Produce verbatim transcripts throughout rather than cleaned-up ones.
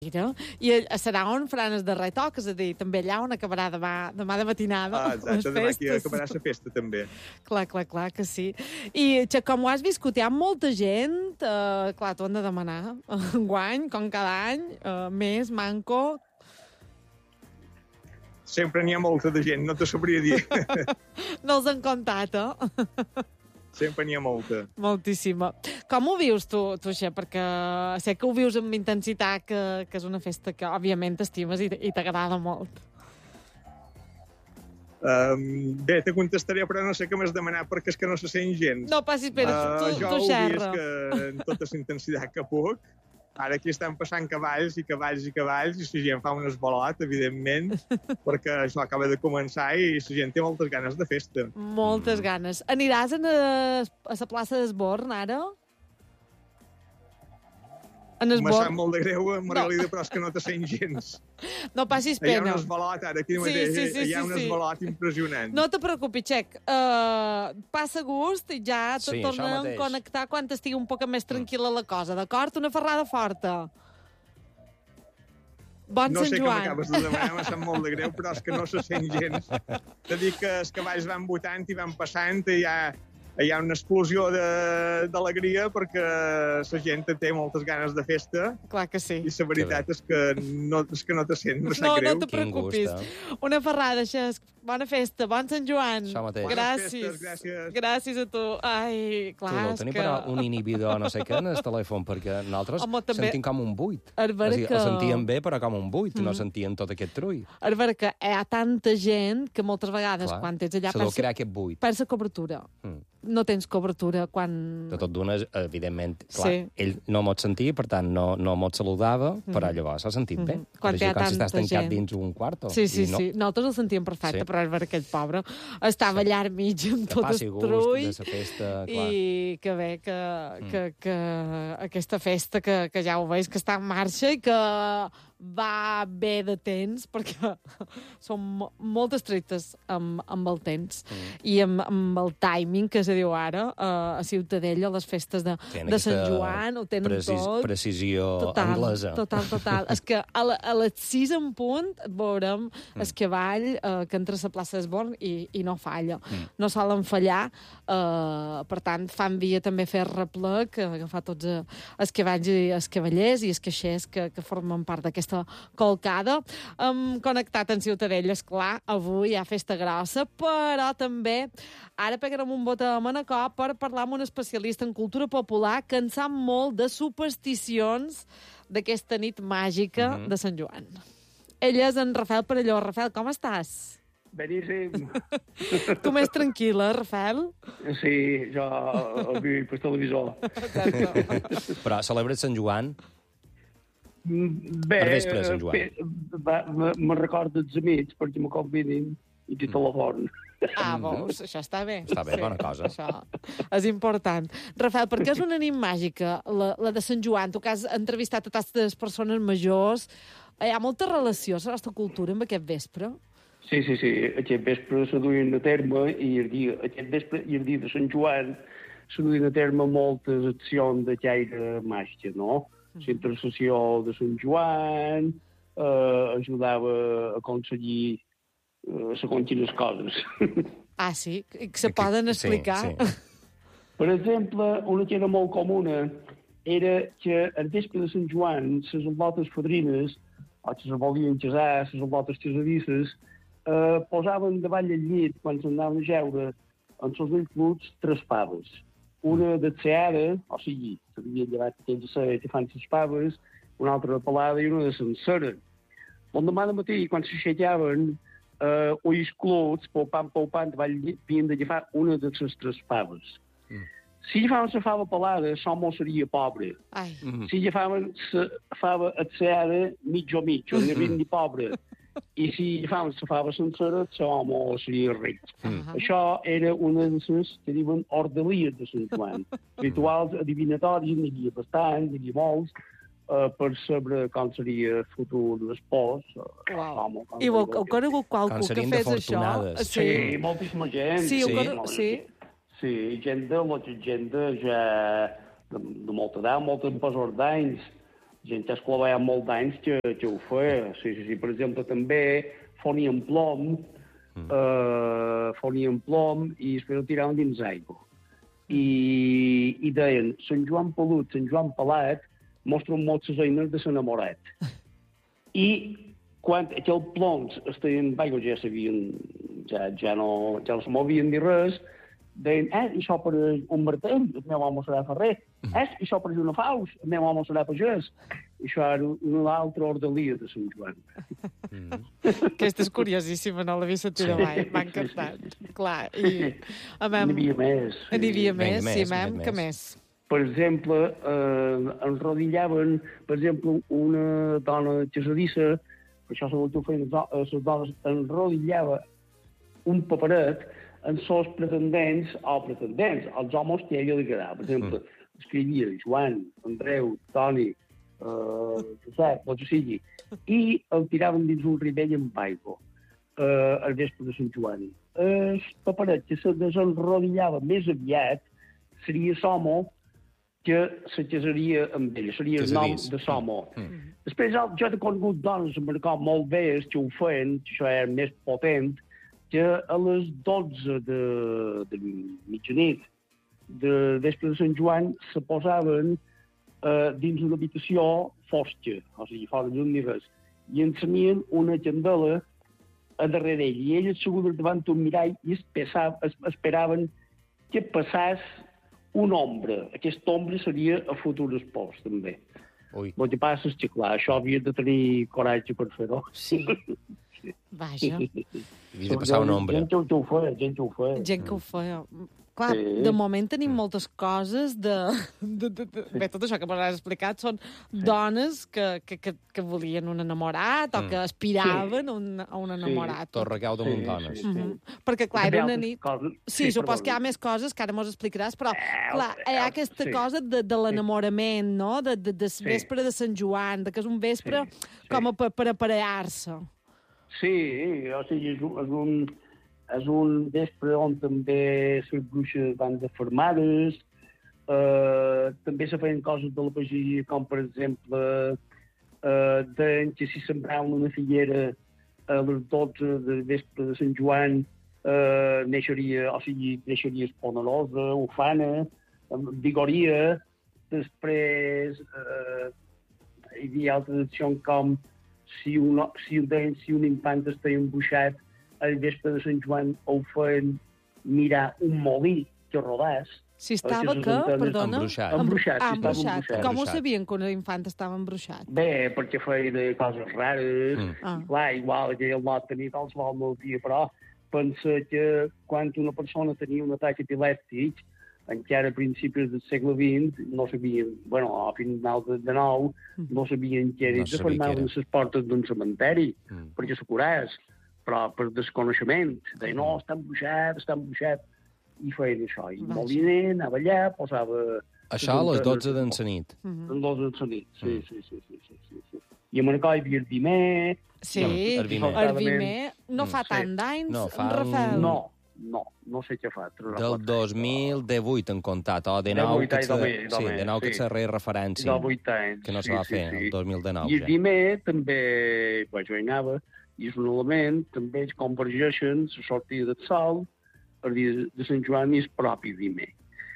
Mira, i serà on faran el darrer toc, és a dir, també allà on acabarà demà, demà de matinada. Ah, exacte, demà aquí acabarà la festa, també. Clar, clar, clar, que sí. I com ho has viscut, hi ha molta gent, eh, clar, t'ho han de demanar, enguany, com cada any, eh, més, manco... Sempre n'hi ha molta de gent, no te sabria dir. No els han comptat, eh? Sempre n'hi ha molta. Moltíssima. Com ho vius tu, tu això? Perquè sé que ho vius amb intensitat, que, que és una festa que, òbviament, t'estimes i, i t'agrada molt. Um, bé, te contestaré, però no sé què m'has demanat, perquè és que no se sent gens. No passis pena, uh, tu, tu, tu xerra. Jo ho visc en tota la intensitat que puc. Ara aquí estan passant cavalls i cavalls i cavalls i la gent fa un esbolot, evidentment, perquè això acaba de començar i la gent té moltes ganes de festa. Moltes mm. ganes. Aniràs a, a la plaça d'Esborn, ara? Me sap molt de greu, Margalida, no. Però és que no te sent gens. No passis pena. Hi ha un esbolot ara, aquí mateix. Sí, sí, sí, hi ha un sí, esbolot sí. impressionant. No te preocupis, Xec. Uh, passa gust i ja te sí, tornem a connectar quan estigui un poc més tranquil·la la cosa, d'acord? Una ferrada forta. Bon no Sant sé Joan. què m'acabes de demanar, me sap molt de greu, però és que no se sent gens. T'he dit que els cavalls van votant i van passant i ja... hi ha una explosió d'alegria perquè la gent té moltes ganes de festa. Clar que sí. I la veritat és que no, és que no te sent, me sap no, greu. No te preocupis. Una ferrada, Xesc. Bona festa, bon Sant Joan. Això mateix. Gràcies. Festes, gràcies. Gràcies a tu. Ai, clar, tu, no tenim que... però un inhibidor no sé què en el telèfon, perquè nosaltres Home, també... sentim com un buit. És dir, que... el sentíem bé, però com un buit, mm. no Mm-hmm. sentíem tot aquest trull. És vera que hi ha tanta gent que moltes vegades, clar, quan ets allà, se deu crear aquest buit. perds la cobertura. Mm. No tens cobertura quan... De tot d'una, evidentment, clar, sí. ell no mos sentia, per tant, no, no mos saludava, mm. però llavors s'ha sentit bé. Mm. Quan hi ha com tanta si estàs tancat gent. dins un quarto. Sí, sí, no. sí. Nosaltres el sentíem perfecte, sí. Però és vera que aquell pobre estava sí. allà al mig amb que tot el trull. De festa, clar. I que bé, que, mm. que, que aquesta festa que, que ja ho veus, que està en marxa i que va bé de temps, perquè són molt estrictes amb, amb el temps mm. i amb, amb el timing, que se diu ara, uh, a Ciutadella, les festes de, de Sant Joan, ho tenen precis, tot. Precisió total, anglesa. Total, total. És que a, la, a les sis en punt veurem mm. el cavall uh, que entra a la plaça d'Esborn i, i no falla. Mm. No solen fallar, uh, per tant, fan via també fer replec, agafar tots uh, els cavalls i els cavallers i els caixers que, que formen part d'aquesta colcada. Hem connectat en Ciutadella, esclar, avui hi ha festa grossa, però també ara pegarem un bot a Manacor per parlar amb un especialista en cultura popular que en sap molt de supersticions d'aquesta nit màgica mm-hmm. de Sant Joan. Ell és en Rafael Perelló. Rafael, com estàs? Beníssim. Tu més tranquil·la, Rafael? Sí, jo el viu per televisor. Però celebres Sant Joan? Bé, per vespre, Sant Joan. Me recordo els amics perquè me convidin i te telefon. Ah, veus, això està bé. Està bé, sí, bona cosa. Això és important. Rafael, per què és una nit màgica, la, la de Sant Joan? Tu que has entrevistat a totes les persones majors, hi ha molta relació a la nostra cultura amb aquest vespre? Sí, sí, sí. Aquest vespre se duien a terme i el dia, aquest vespre i el dia de Sant Joan se duien a terme moltes accions de caire màgica, no? La intercessió de Sant Joan eh, ajudava a aconseguir eh, segons quines coses. Ah, sí? I que se poden explicar? Sí, sí. Per exemple, una que era molt comuna era que al vespre de Sant Joan les al·lotes fadrines, o que se volien casar, les al·lotes casadisses, eh, posaven davall del llit, quan s'anaven a jeure, en els ulls pluts, tres paves. Una de ceada, o sigui, s'havia llevat temps de ser que fan les paves, una altra de pelada i una de sencera. L'endemà de matí, quan s'aixecaven, eh, ulls cluts, polpant, polpant, havien de agafar una de les tres paves. Mm. Si agafaven la fava pelada, som seria pobre. Ai. Mm. Si agafaven la fava ceada, mig o mig, on n'hi ni pobre. I si agafaven la fava sencera, som seria ric. Mm. Això era una de les que diuen ordelies de Sant Joan. Rituals adivinatoris, n'hi havia bastants, n'hi havia molts, uh, per saber com seria el futur de l'espòs. Wow. I heu conegut qualcú que fes això? Sí, sí, moltíssima gent. Sí, sí, sí. sí. sí gent de molta gent de ja de, de molta edat, molts posors d'anys. gent que es clavava molt d'anys que, que ho feia. Sí, sí, sí. Per exemple, també fonien plom, mm. eh, fonien plom i després ho tiraven dins aigua. I, i deien, Sant Joan Pelut, Sant Joan Pelat, mostren molt les eines de l'enamorat. I quan aquells ploms estaven en aigua ja sabien, ja, ja no, ja no se movien ni res, deien, eh, això per un martell, el meu home serà ferrer. Eh, això per una faus, el meu home serà pagès. Això era una altra ordalia de Sant Joan. Mm. Aquesta és curiosíssima, no l'havia sentit mai. M'ha encantat. Clar, i... N'hi havia més. N'hi havia més, sí, mem, que més? Per exemple, eh, enrodillaven, per exemple, una dona xasadissa, per això se ho feien les dones, enrodillava un paperet en els pretendents, o pretendents, els homes que havia d'agradar. Per exemple, mm. escrivia Joan, Andreu, Toni, eh, Josep, el que sigui, i el tiraven dins un ribell amb aigua, eh, al vespre de Sant Joan. El paperet que se desenrodillava més aviat seria l'home que se casaria amb ell, seria el nom de l'home. Mm. Després, jo he conegut dones, em recordo molt bé, que ho feien, que això era més potent, que a les dotze de, de mitjanit de vespre de Sant Joan se posaven eh, dins una habitació fosca, o sigui, fora llum ni res, i encenien una candela a darrere ell, i elles segures davant un mirall i esperaven que passés un ombra. Aquesta ombra seria el futur espòs, també. Ui. El que passa és que, clar, això havia de tenir coratge per fer-ho. Sí. Vaja. Havia de passar una ombra. Gent que ho feia, gent que ho feia. Gent que ho feia. Clar, sí. De moment tenim moltes coses de... de, de, de... Sí. Bé, tot això que m'has explicat són sí. dones que, que, que, que volien un enamorat o mm. que aspiraven sí. a, un, a un enamorat. Sí. Tot recau de sí, dones. Sí, sí. Mm-hmm. Perquè, clar, era una nit... Coses... Sí, sí, supos que hi ha més coses que ara mos explicaràs, però, clar, hi ha aquesta sí. cosa de, de l'enamorament, no? De, de, de sí. vespre de Sant Joan, de que és un vespre sí. Sí. com a per, per aparellar-se. Sí, o sigui, és un, és un, és un vespre on també les bruixes van de fermades, eh, també se feien coses de la pagesia, com per exemple, eh, deien que si sembraven una figuera a les dotze de vespre de Sant Joan, eh, neixeria, o sigui, neixeria esponerosa, ufana, vigoria, després eh, hi havia altres accions com si un, si un, si un infant està embruixat al vespre de Sant Joan ho feien mirar un molí que rodàs. Si estava que, perdona? Embruixat. Embruixat, ah, si embruixat. estava embruixat. Com ho sabien que un infant estava embruixat? Bé, perquè feia de coses rares. Mm. Ah. Clar, igual que el lot tenia qualsevol malaltia, però pensa que quan una persona tenia un atac epilèptic, encara a principis del segle vint, no sabien, bueno, a final de, de nou, mm. no sabien què era, no se fermaven les portes d'un cementeri, mm. perquè se curàs, però per desconeixement, deien, no, està embruixat, està embruixat, i feien això, i el moliner anava allà, posava... Això a les dotze d'en sa nit. A les dotze d'en sa nit, sí, sí, sí, sí, sí, sí, sí. I a Manacor hi havia el Vimer... Sí, el Vimer no fa tant d'anys, no, fa Rafael. No, no, no sé què fa. Del dos mil divuit en comptat, o de nou que se, sí, de nou que se referència, que no se va fer el dos mil dinou. I el Vimer també, quan jo hi anava, i és un element, també es convergeixen la sortida del sol, el dia de Sant Joan i el propi Vimer.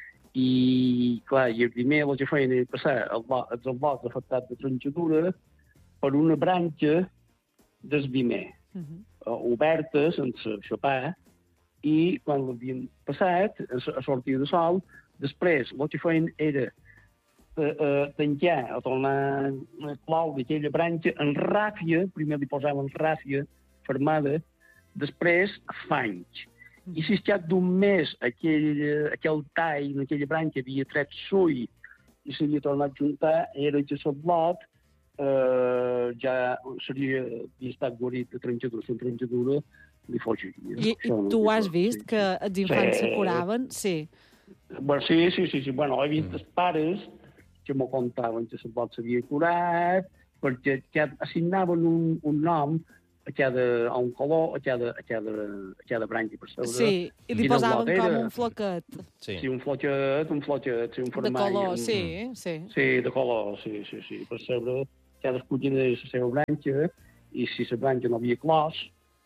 I, clar, i el Vimer el que feien era passar els envots afectats de tronxadura per una branca del Vimer, uh -huh. oberta, sense xapar, i quan l'havien passat, a sortir de sol, després el que feien era eh, eh, tancar o tornar a cloure aquella branca en ràfia, primer li posaven ràfia fermada, després fanys. I si es cap d'un mes aquell, aquell tall en aquella branca havia tret sull i s'havia tornat a juntar, era que el blot eh, ja seria, havia estat guarit de tronxadura, la tronxadura li fugiria. I, i tu has vist sí. que els infants sí. se curaven? Sí. Bueno, sí, sí, sí, sí. Bueno, he vist mm. els pares que m'ho contaven que el blot s'havia curat, perquè que assignaven un, un nom a cada, a un color, a cada, a cada, a cada branca per sobre. Sí, i li posaven com un floquet. Sí. sí, un floquet, un floquet, sí, un formall. De color, un... sí, sí. Sí, de color, sí, sí, sí. Per sobre, cadascú tenia la seva branca, i si la branca no havia clos,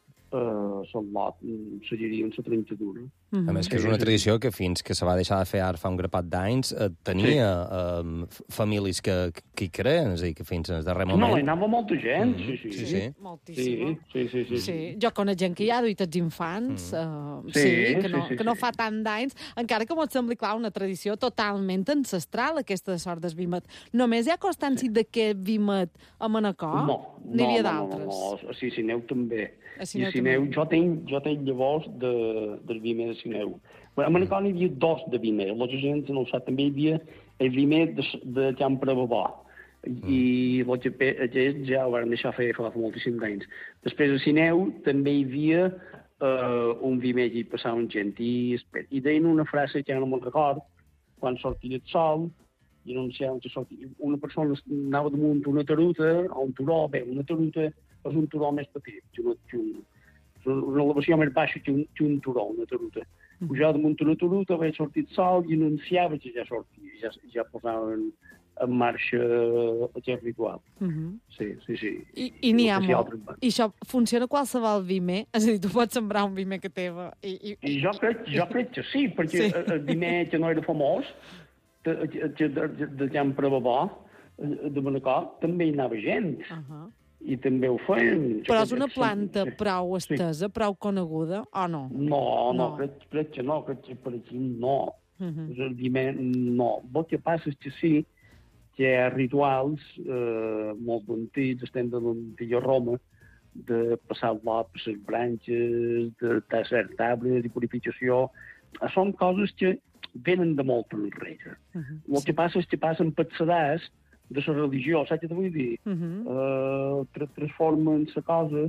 Uh, lot seguirien la trencadura. Mm-hmm. A més, que és una tradició que fins que se va deixar de fer ara fa un grapat d'anys eh, tenia sí. eh, famílies que, que hi creen, és a dir, que fins al darrer moment... No, hi anava molta gent, mm-hmm. sí, sí. Sí, sí. Moltíssima. Sí, sí, sí, sí. sí. Jo conec gent que hi ha duit els infants, mm. uh, sí, sí, que no, sí, sí, que no fa tant d'anys, encara que m'ho sembli, clar, una tradició totalment ancestral, aquesta de sort del Vímet. Només hi ha constància sí. d'aquest Vímet a Manacor? No, N'hi havia no, d'altres? No, no, no, a Sineu també. A Sineu, I a Sineu, jo tenc, jo tenc llavors de, del Vímet de Sineu. A Manacor n'hi havia dos de Vímet, la gent no ho sap, també hi havia el Vímet de, de Can Prebabó. I els aquests ja ho van deixar fer fa moltíssims anys. Després a Sineu també hi havia uh, un Vímet i passaven gent. I, i deien una frase que ja no me'n record, quan sortia el sol, i anunciaven que sortia, una persona anava damunt una taruta, o un turó, bé, una taruta és un turó més petit, que una, que un, una elevació més baixa que un, que un turó, una taruta. Pujava damunt una taruta, veia sortir el sol i anunciava que ja sortia, ja, ja posaven en marxa aquest ritual. Uh-huh. Sí, sí, sí. I, i n'hi ha molt. I això funciona qualsevol vimer? És a dir, tu pots sembrar un vimer que teva. I, i... I jo, crec, jo crec que sí, perquè sí. el vimer que no era famós, de, de, de, de Can Prebabó, de Manacor, també hi anava gent. Uh-huh. I també ho feien. Però és una planta sí. prou estesa, sí. prou coneguda, o no? No, no, no. Crec, crec que no, crec que per aquí no. Uh-huh. És el vimer, no. El que passa és que sí, que hi ha rituals eh, molt antics, estem de l'antiga Roma, de passar l'op per les branques, de tasser tables, de purificació. Són coses que venen de molt enrere. Uh-huh. El que passa és que passen per sedars de la religió, saps què t'ho vull dir? Uh-huh. Uh, tra transformen la cosa,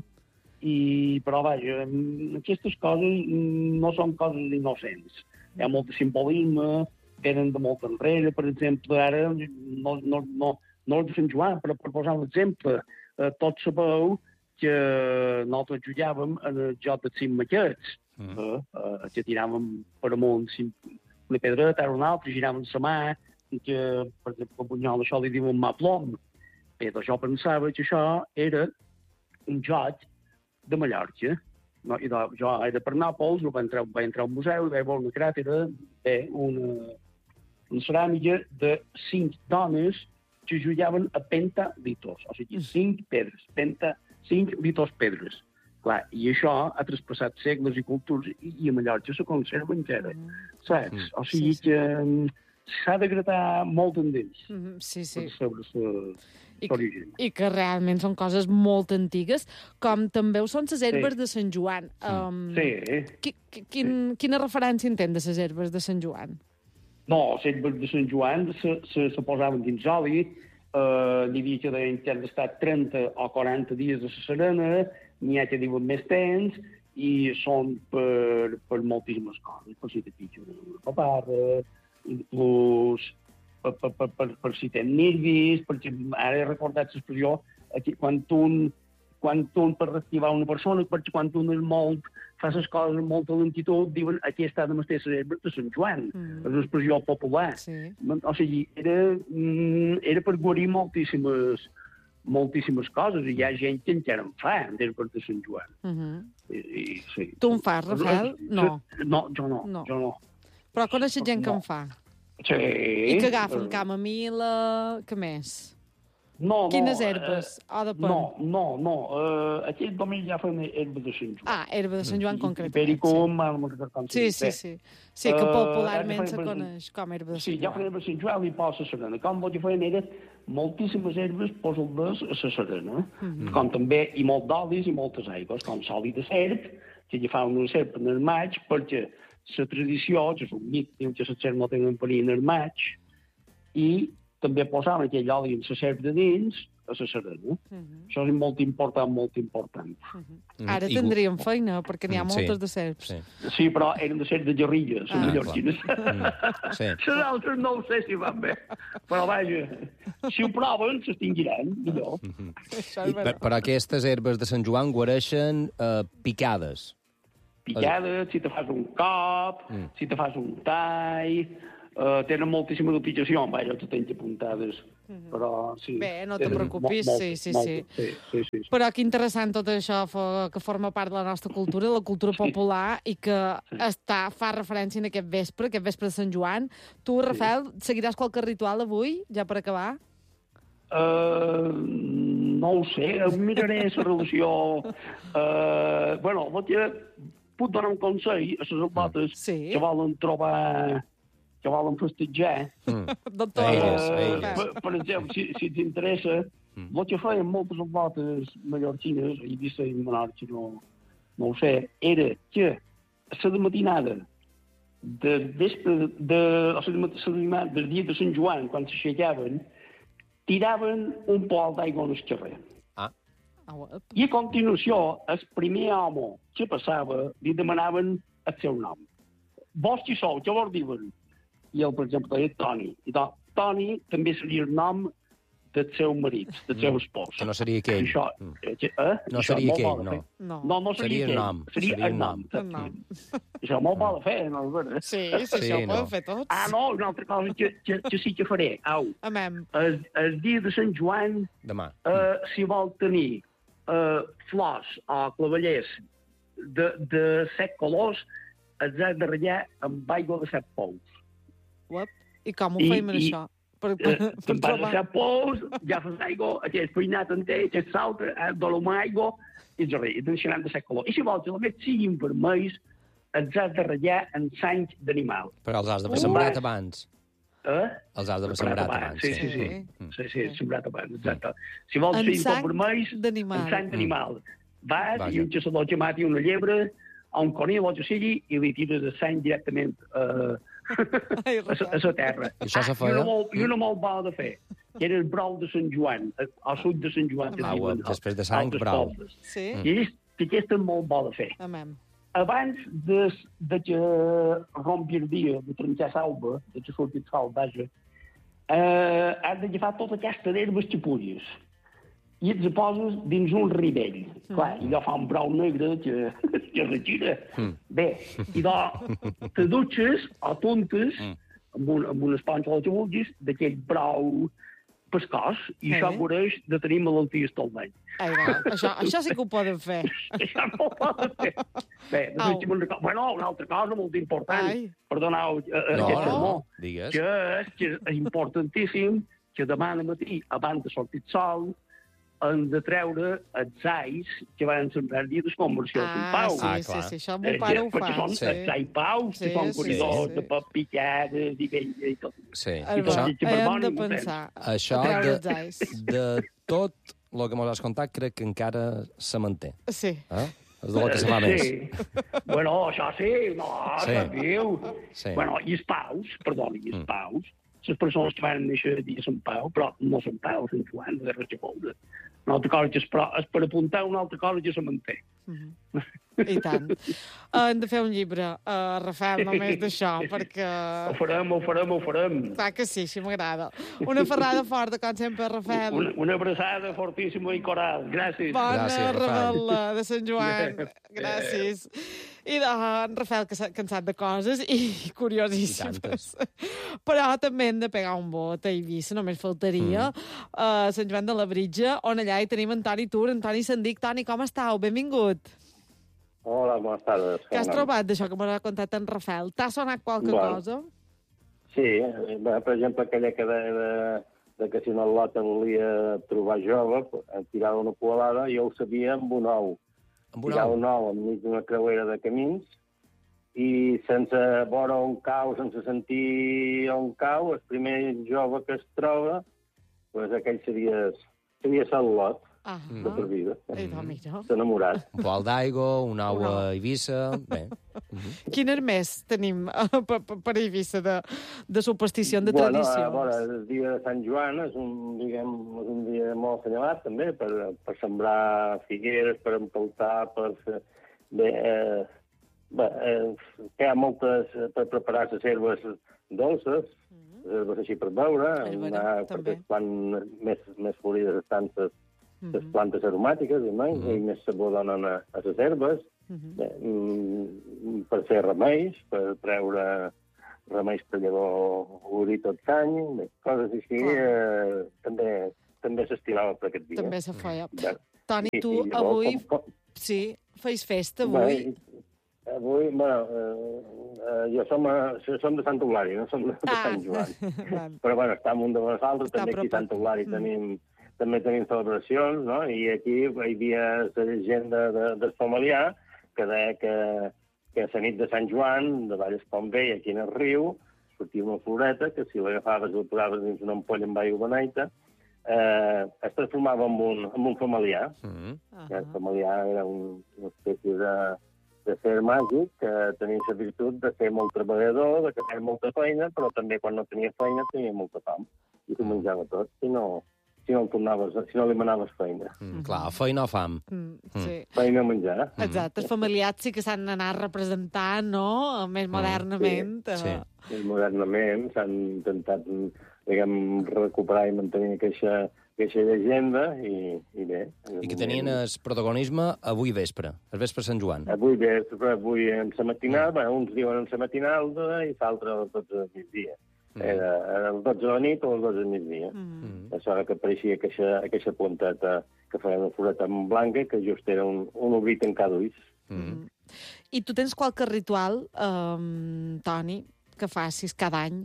i, però vaja, aquestes coses no són coses innocents. Hi ha molt de simbolisme, venen de molt enrere, per exemple, ara, no, no, no, no és de Sant Joan, però per posar un exemple, uh, tots sabeu que nosaltres jugàvem en el joc dels cinc maquets, uh-huh. uh, uh, que tiràvem per amunt una pedreta, ara una altra, giràvem la mà, que, per exemple, el bunyol, això li diuen mà plom. Bé, doncs jo pensava que això era un joc de Mallorca. No, i doncs, jo era per Nàpols, vaig entrar, va entrar al museu i vaig veure una cràtera, bé, una, una ceràmica de cinc dones que jugaven a pentalitos, o sigui, cinc pedres, penta, cinc litos pedres. Clar, i això ha traspassat segles i cultures, i, i a Mallorca se conserva encara, saps? O sigui sí, sí. que s'ha de gratar molt en ells. Mm-hmm, sí, sí. Sobre l'origen. I, I que realment són coses molt antigues, com també ho són les herbes sí. de Sant Joan. Um, sí. Qui, quin, sí. Quina referència entén de les herbes de Sant Joan? No, les herbes de Sant Joan se, se, se posaven dins oli, uh, n'hi havia que deien que han d'estar trenta o quaranta dies a la serena, n'hi ha que diuen més temps, i són per, per moltíssimes coses, per si te pitjo una paparra, inclús per, per, per, per, per si tens nervis, perquè ara he recordat l'expressió, quan tu, quan tu per reactivar una persona, perquè quan tu és molt, fas les coses amb molta lentitud, diuen aquí està de mestre les herbes de Sant Joan. Mm. És una expressió popular. Sí. O sigui, era, era per guarir moltíssimes, moltíssimes coses, i hi ha gent que encara en fa d'herbes de Sant Joan. Mm-hmm. I, i, sí. Tu en fas, Rafael? No. No, jo no, no. Jo no. Però coneixes gent que en fa? Sí. I que agafen camamila... Què més? No, no. Quines herbes? O depèn? No, no, no. Uh, aquest domini ja fan herbes de Sant Joan. Ah, herba de Sant Joan mm. concretament. Pericum, sí. Sí, sí, sí. Sí, que popularment uh, se coneix com herba de Sant Joan. Sí, ja fan herba de Sant Joan i posa a serena. Com el que feien era moltíssimes herbes posa-les a la serena. Mm-hmm. Com també, i molt d'olis i moltes aigües, com sòlid de serp, que agafaven una serp en el maig, perquè la tradició, que és un mit, diu que les serps no tenen perill en el maig, i també posaven aquell oli en la serp de dins, a la Serena. Uh -huh. Això és molt important, molt important. Uh -huh. Ara tindríem feina, perquè n'hi ha moltes sí. de serps. Sí. Sí, però eren de serps de Garrilla, les Ah, mallorquines. Mm. Sí. Les altres no ho sé si van bé. Però vaja, si ho proven, s'extingiran, millor. Això és Per, veritat. però aquestes herbes de Sant Joan guareixen eh, picades. Picades, si te fas un cop, Mm. si te fas un tall... Uh, tenen moltíssima utilització, vaja, els tens apuntades, però sí. Bé, no te tenen preocupis, mo- sí, sí, moltes, sí. sí, sí, sí, sí. Però que interessant tot això fo- que forma part de la nostra cultura, la cultura popular, i que està, fa referència en aquest vespre, aquest vespre de Sant Joan. Tu, Rafael, seguiràs qualque ritual avui, ja per acabar? Uh, no ho sé, em miraré la relació... Uh, bueno, vaig, puc donar un consell a les albotes Sí. que volen trobar... que volen festejar. Mm. Doctor, Aires, Eh, aires. per, per exemple, si, si t'interessa, Mm. el que feien moltes albotes mallorquines, i vista i Menorca no, no ho sé, era que a la matinada de vespre, de, o sigui, la matinada del dia de Sant Joan, quan s'aixecaven, tiraven un pol d'aigua en el carrer. Ah, Ah, uep. I a continuació, el primer home que passava li demanaven el seu nom. Vos qui sou, què vos diuen? I ell, per exemple, deia Toni. I doncs, Toni també seria el nom del seu marit, del seu espòs. que no seria aquell. Això, Mm. eh, eh? No Això seria és molt aquell, bo de no. fer. No. No, no seria, Seria el aquell. nom, Seria, seria el el nom. El nom. Això és molt bo de fer, no és veritat? Sí, sí, Sí, això ho no. podem fer tots. Ah, no, una altra cosa que, que, que sí que faré. Au, Amem. el, el dia de Sant Joan, demà. eh, si vol tenir eh, flors o clavellers de, de set colors, els has de ratllar amb aigua de set pous. Uep. I com ho I- feim, i- això? Per, Eh, per, per Te'n vas a trobar... set pous, ja fas aigua, aquest feinat enter, aquest salt, eh, dolem aigua, i res, i deixaran de set colors. I si vols que els més siguin vermells, els has de ratllar en sang d'animal. Però els has d'haver Uh. sembrat abans. Eh? Els has d'haver sembrat abans. Sí, sí, sí. Sí. Sí, sí, sembrat abans, exacte. Si vols En fer sang tot vermells, d'animal. en sang d'animal. Vas Vaja. i un caçador que mati una llebre, a un conill o que sigui, i li tires de sang directament eh, Ai, a, Rafael. a la terra. I això se Ah, i feia? una molt, i una molt bona de fer, que era el brou de Sant Joan, eh, al sud de Sant Joan. que Ah, diuen, uep, després de sang, altres brou. pobles. Sí? I és que aquesta és molt bona de fer. Amem. Abans de, de que rompi el dia, de trencar l'alba, de que surti el sol, vaja, eh, has d'agafar tota aquesta d'herbes que puguis i et poses dins un ribell. Mm. Clar, i allò fa un brou negre que, que retira. Mm. Bé, i doncs te dutxes o tuntes mm. amb, un, amb una esponja o el que vulguis d'aquell brou pescós i Eh? això coneix de tenir malalties tot l'any. Ai, va. Això, això sí que ho poden fer. Això no ho poden fer. Bé, Au. després, una, co- bueno, una altra cosa molt important. Ai. Perdoneu uh, No, aquest no, sermó. digues. Que és, que és importantíssim que demà al matí, abans de sortir el sol, hem de treure els ais que van sembrar el dia de conversió en Ah, pau. sí, Ah, sí, clar. sí, això el meu pare ho perquè fa. són Sí. els ais paus, Sí, que són sí, corridors sí. de pap picades i vella i tot. Sí. Ai, I va. tot Això, i que Hem perdoni, de m'ho pensar. això treure de, els ais. de tot el que mos has contat crec que encara se manté. Sí. Eh? És de lo que se fa més. Sí. Bueno, això sí, no, Sí. sí. Viu. Sí. Bueno, i els paus, perdoni, i els Mm. paus, les persones que van néixer el dia són pau, però no són paus, són Joan, de res que veure. Una altra cosa que és, però és per apuntar una altra cosa que se manté. Mhm. I tant. Hem de fer un llibre, uh, Rafael, només d'això, perquè... Ho farem, ho farem, ho farem. Clar que sí, així m'agrada. Una ferrada forta, com sempre, Rafael. Una, una abraçada fortíssima i coral. Gràcies. Bona Gràcies, Rafael. rebel·la de Sant Joan. Gràcies. I de en Rafael, que s'ha cansat de coses i curiosíssimes. Però també hem de pegar un vot a Eivissa, només faltaria. Mm. A Sant Joan de la Britja, on allà hi tenim en Toni Tur. En Toni se'n dic. Toni, com estàu? Benvingut. Hola, buenas tardes. Què has Hola. trobat d'això que m'ha contat en Rafael? T'ha sonat qualque Bueno. cosa? Sí, eh, bé, per exemple, aquella que deia de, de que si una lota volia trobar jove, em tirava una poalada, jo ho sabia amb un ou. Amb un Tirava ou. un ou enmig d'una creuera de camins i sense veure on cau, sense sentir on cau, el primer jove que es troba, doncs aquell seria, seria el lot. Ah, de per vida. eh, no, mira. S'ha enamorat. Un poal d'aigua, un ou Una. a Eivissa... Bé. Quines més tenim uh, per, per Eivissa de, de superstició, de bueno, tradicions? a veure, el dia de Sant Joan és un, diguem, és un dia molt assenyalat, també, per, per sembrar figueres, per empeltar, per fer... Bé, eh, bé eh, hi ha moltes per preparar les herbes dolces, mm -hmm. herbes així per beure, anar, perquè quan més, més florides estan les mm -hmm. plantes aromàtiques, i, mm -hmm. i més sabor donen a, a les herbes, mm -hmm. bé, mm, per fer remeis, per treure remeis per llavors obrir tot l'any, bé, coses així, eh, també, també s'estilava per aquest dia. També se feia. Bé, Toni, i, tu i llavors, avui... Com, com, sí, feis festa avui? Bé, avui, bueno, eh, eh, jo som, a, som de Sant Eulària, no som de, de Ah. Sant Joan. Però, bueno, està amunt de nosaltres, també aquí a Sant Eulària mm. tenim, també tenim celebracions, no? I aquí hi havia la llegenda de, del familiar que deia que, que a la nit de Sant Joan, de Vall Espombell, aquí en el riu, sortia una floreta que si l'agafaves i la posaves dins una ampolla amb aigua beneita, eh, es transformava en un, en un familiar. Mm -hmm. El familiar era un, una espècie de, de ser màgic que tenia la virtut de ser molt treballador, de que feia molta feina, però també quan no tenia feina tenia molta fam. I s'ho menjava tot, si no, si no, el tornaves, si no li manaves feina. Mm, clar, feina o fam. Mm, sí. Feina o menjar. Exacte, els familiars sí que s'han d'anar representant, no?, més modernament. Sí, sí. Més modernament s'han intentat, diguem, recuperar i mantenir aquesta, aquesta llegenda i, i bé. I que tenien el protagonisme avui vespre, el vespre Sant Joan. Avui vespre, avui en la matinal, mm. bueno, uns diuen en la matinal i l'altre a les dotze del migdia. Mm. Era a les dotze de la nit o a les dotze del migdia. Mm. És hora que apareixia aquesta, aquesta planteta que feia una floreta blanca que just era un, un obrir en cada ulls. Mm. I tu tens qualque ritual, um, Toni, que facis cada any?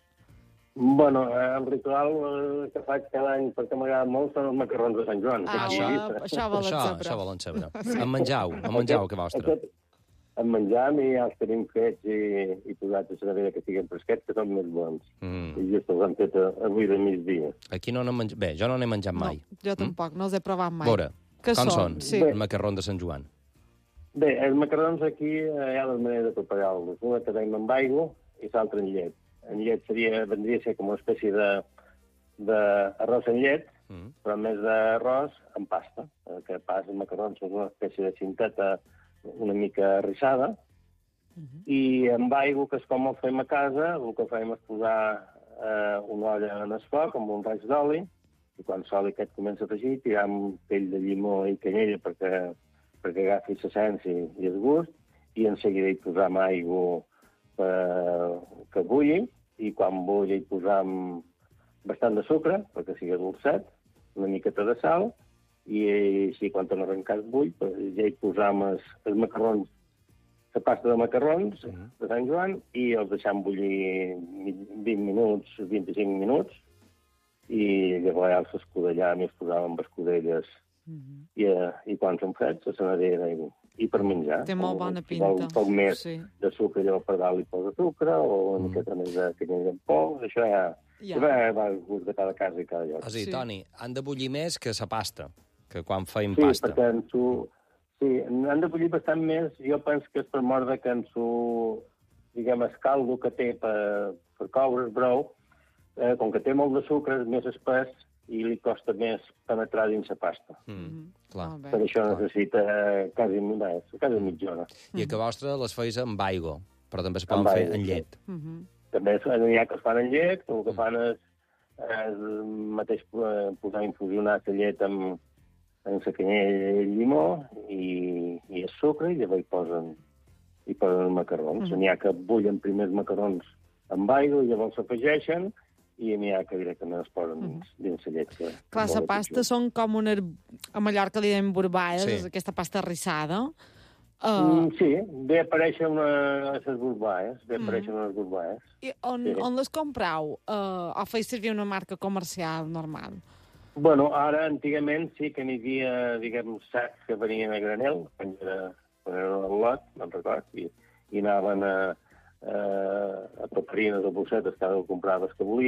Bueno, el ritual que faig cada any, perquè m'agrada molt, són els macarrons de Sant Joan. Ah, això, això volen això, saber. Això volen saber. En menjau, en menjau, que vostre. Aquest, en menjar, ja els tenim fets i, i posats a la nevera que siguin fresquets, que són més bons. Mm. I just els han fet avui de migdia. Aquí no n'hem menjat... Bé, jo no n'he menjat mai. No, jo tampoc, mm? no els he provat mai. Veure, com són, són sí. el macarró de Sant Joan? Bé, els macarrons aquí hi ha dues maneres de preparar-los. Una que tenim amb aigua i l'altra en llet. En llet seria, vendria a ser com una espècie de d'arròs en llet, mm. però en més d'arròs, en pasta. El que passa, els macarrons són una espècie de cinteta una mica rissada, mm -hmm. i amb aigua, que és com el fem a casa, el que fem és posar eh, una olla en el foc amb un raig d'oli, i quan l'oli aquest comença a fregir, tirar un pell de llimó i canyella perquè, perquè agafi l'essència i el gust, i en seguida hi posam aigua eh, que bulli, i quan bulli hi posam bastant de sucre, perquè sigui dolcet, una miqueta de sal, i així, quan torna a arrencar el bull, pues, ja hi posam els, els macarrons, la pasta de macarrons uh -huh. de Sant Joan, i els deixam bullir vint minuts, vint-i-cinc minuts, i llavors ja els escudellam i els posam amb escudelles, uh -huh. i, uh, i quan són freds, a la nevera, i, i per menjar. Té molt bona pinta. O un poc més sí. de sucre, llavors per dalt hi posa sucre, o una miqueta més de canyella en poc, això ja... Ja. Va, va al gust de cada casa i cada lloc. O sigui, sí. Toni, han de bullir més que la pasta, que quan feim sí, pasta. Perquè en su... Sí, han de bullir bastant més. Jo penso que és per mort de que en su, diguem, el caldo que té per, per coure el brou, eh, com que té molt de sucre, és més espès i li costa més penetrar dins la pasta. Mm, mm. clar. Oh, per això clar. Necessita eh, quasi, bé, quasi mitja hora. I que vostre les feis amb aigua, però també es poden amb fer aigua, en llet. Sí. Mm -hmm. També hi ha que es fan en llet, el que fan és, és mateix posar a infusionar la llet amb, amb la canyella i el llimó i, i el sucre, i llavors hi posen, hi posen els macarrons. Mm. N'hi ha que bullen primer els macarrons amb aigua i llavors s'afegeixen, i n'hi ha que directament es posen dins, mm. dins la llet. Que, clar, la pasta són com una... A Mallorca li dèiem borbaes, sí. aquesta pasta rissada. Uh... Mm, sí, ve a aparèixer una... les borbaes, ve a aparèixer mm. unes borbaes. I on, sí. on les comprau? Uh, o feis servir una marca comercial normal? Bueno, ara, antigament, sí que n'hi havia, diguem, sacs que venien a granel, quan era, quan era el lot, me'n record, i, i anaven a, a, a paperines o bossetes, cada un comprava el que volia,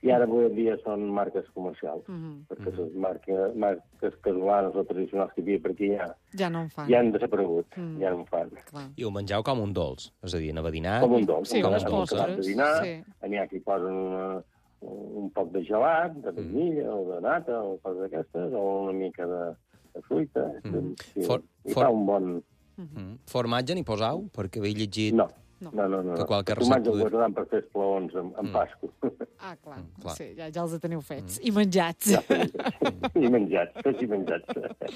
i ara avui en dia són marques comercials, Mm -hmm. perquè les marques, marques casolanes o tradicionals que hi havia per aquí ja, Ja no en fan. ja han desaparegut, Mm. ja no en fan. Clar. I ho mengeu com un dolç, és a dir, anava a dinar... Com un dolç, Sí, com unes un postres, acabat de dinar, sí. n'hi ha qui posen una, un poc de gelat, de vainilla o de nata o coses d'aquestes, o una mica de, de fruita, Mm. i, For- i for- fa un bon... Mm. Formatge n'hi posau? Perquè havia llegit... No, No. no, no. no, Que no. qualque El tomatge recepta- el guardaran per fer esplaons amb, amb Mm. pasco. Ah, clar, Mm, clar. sí, ja, ja els teniu fets. I menjats. Ja, I menjats, tots i menjats.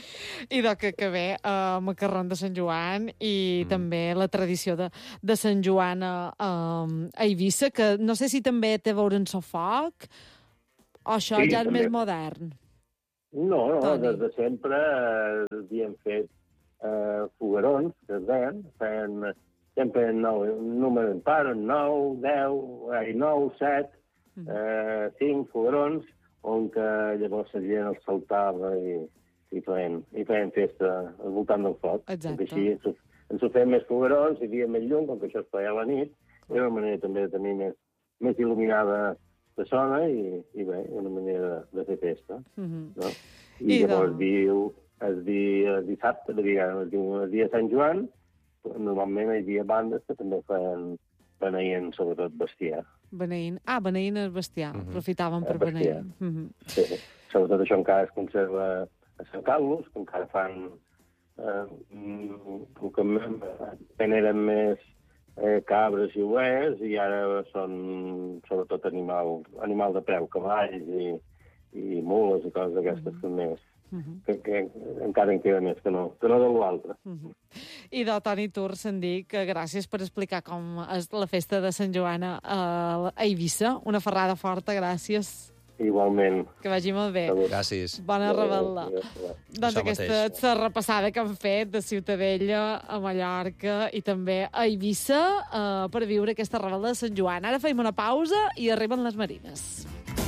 I de que, que bé, uh, macarrón de Sant Joan i mm. també la tradició de, de Sant Joan a, a, a Eivissa, que no sé si també té a veure amb el foc, o això Sí, ja és també. més modern. No, no, Toni. des de sempre eh, havíem fet eh, foguerons, que es deien, feien sempre en nou, un número impar, en nou, deu, ai, nou, set, Mm. eh, cinc foguerons, on que llavors la gent els saltava i, i, feien, i feien festa al voltant del foc. Exacte. Perquè així ens, ho- ens ho feien més foguerons, hi havia més llum, com que això es feia a la nit, era una manera també de tenir més, més il·luminada la zona i, i bé, una manera de, de fer festa. Mm -hmm. No? I I llavors de- diu, el dia dissabte, el dia, es diu el dia de Sant Joan, normalment hi havia bandes que també feien, beneïen sobretot bestiar. Beneint. Ah, beneint el bestiar. Mm -hmm. Aprofitaven per El bestiar. beneir. Mm -hmm. Sí. Sobretot això encara es conserva a Sant Carlos, que encara fan eh, el que ben eren més eh, cabres i ovelles, i ara són sobretot animal, animal de peu, cavalls i, i mules i coses d'aquestes mm -hmm. que més Mm -hmm. que, que encara en queda més que no, que no de l'altre. Mm -hmm. I de Toni Tur se'n dic que gràcies per explicar com és la festa de Sant Joan a, a Eivissa. Una ferrada forta, gràcies. Igualment. Que vagi molt bé. Salut. Gràcies. Bona revetla. Doncs Això aquesta mateix. és la repassada que han fet de Ciutadella a Mallorca i també a Eivissa eh, per viure aquesta revetla de Sant Joan. Ara fem una pausa i arriben les marines.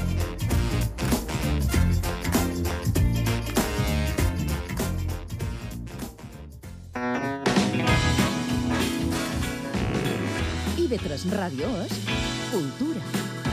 I B tres Ràdio és cultura.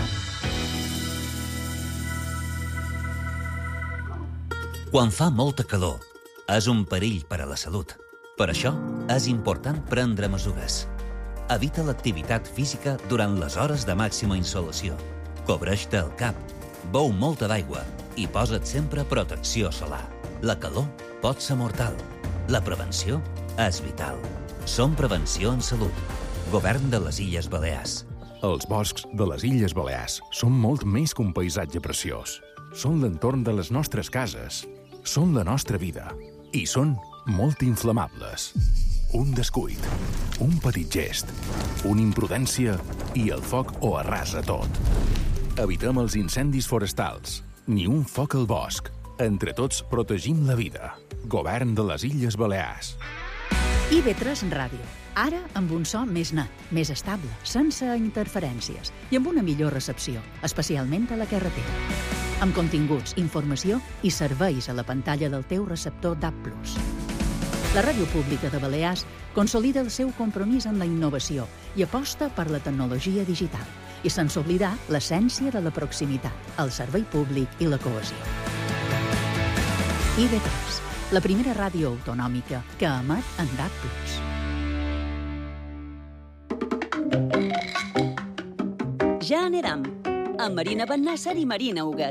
Quan fa molta calor, és un perill per a la salut. Per això, és important prendre mesures. Evita l'activitat física durant les hores de màxima insolació. Cobreix-te el cap, beu molta d'aigua i posa't sempre protecció solar. La calor pot ser mortal. La prevenció és vital. Som Prevenció en Salut. Govern de les Illes Balears. Els boscs de les Illes Balears són molt més que un paisatge preciós. Són l'entorn de les nostres cases. Són la nostra vida. I són molt inflamables. Un descuit, un petit gest, una imprudència i el foc ho arrasa tot. Evitem els incendis forestals. Ni un foc al bosc. Entre tots protegim la vida. Govern de les Illes Balears. I B tres Ràdio. Ara amb un so més net, més estable, sense interferències i amb una millor recepció, especialment a la carretera. Amb continguts, informació i serveis a la pantalla del teu receptor D A B plus. La Ràdio Pública de Balears consolida el seu compromís amb la innovació i aposta per la tecnologia digital i sense oblidar l'essència de la proximitat, el servei públic i la cohesió. I B tres, la primera ràdio autonòmica que emet en D A B plus. Ja anirem, amb Marina Bennàsser i Marina Huguet.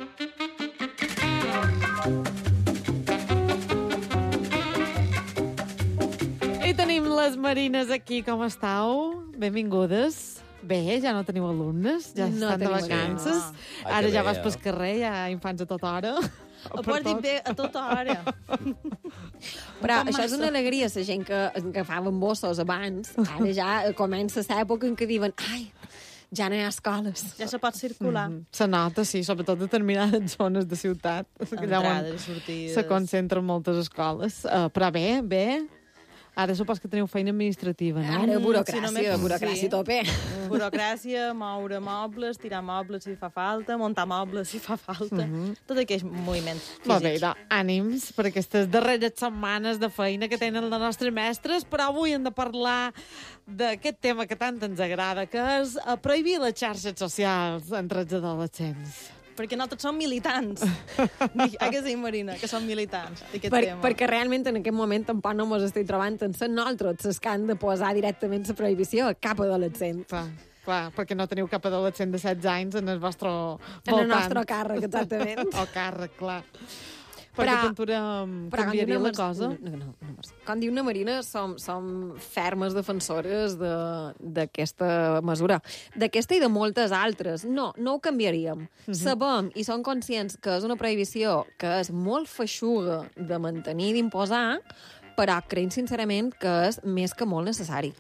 I tenim les Marines aquí, com estàu? Benvingudes. Bé, ja no teniu alumnes, ja No estan de tenim vacances. alumnes. Ai, Ara que ja bé, vas eh? pel carrer, hi ha infants a tota hora. Ho portin bé a tota hora. Però Com això és massa. una alegria, la gent que agafaven bossos abans. Ara ja comença l'època en què diuen ai, ja no hi ha escoles. Ja se pot circular. Mm -hmm. Se nota, sí, sobretot determinades zones de ciutat. Allà on Entrades i sortides. se concentren moltes escoles. Uh, però bé, bé. Ara supos que teniu feina administrativa, no? Ara, burocràcia, Sí, només- burocràcia sí. a tope. Burocràcia, moure mobles, tirar mobles si fa falta, muntar mobles si fa falta, tot aquests moviments físics. Molt bé, doncs, ànims per aquestes darreres setmanes de feina que tenen els nostres mestres, però avui hem de parlar d'aquest tema que tant ens agrada, que és eh, prohibir les xarxes socials entre els adolescents. Perquè nosaltres som militants. Ah, que sí, Marina, que som militants d'aquest Per, tema. perquè realment en aquest moment tampoc no mos estic trobant en ser nosaltres els que han de posar directament la prohibició a cap adolescent. Clar, clar, perquè no teniu cap adolescent de setze anys en el vostre En voltant. el nostre càrrec, exactament. O càrrec, clar. Però- Perquè pintura um, Però com canviaria diu la Mar- cosa. No, no, no, Marc. Com diu una Marina, som, som fermes defensores de- d'aquesta mesura. D'aquesta i de moltes altres. No, no ho canviaríem. Mhm. Sabem i som conscients que és una prohibició que és molt feixuga de mantenir i d'imposar, però creiem sincerament que és més que molt necessari.